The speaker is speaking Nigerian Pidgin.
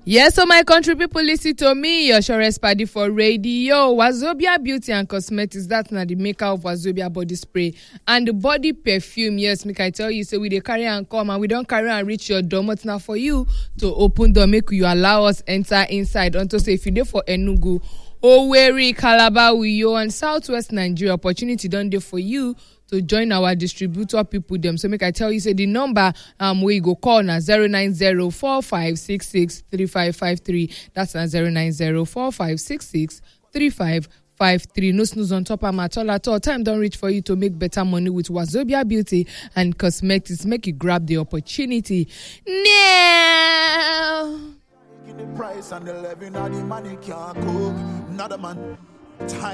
Yes, so my country people listen to me, your surest party for radio. Wazobia Beauty and Cosmetics, that's not the maker of Wazobia body spray and the body perfume. Yes, make I tell you, so we dey carry and come and we don't carry and reach your door. But now for you to open door, make you allow us enter inside. Unto say if you dey for Enugu, Owerri, Calabar, Uyo, and Southwest Nigeria, opportunity done there for you to join our distributor people them. So make I tell you, say the number where you go call na 09045663553. That's na 09045663553. No snooze on top at all. Time don't reach for you to make better money with Wazobia Beauty and Cosmetics. Make you grab the opportunity now. The price and the living, the money can't cook. Not a man.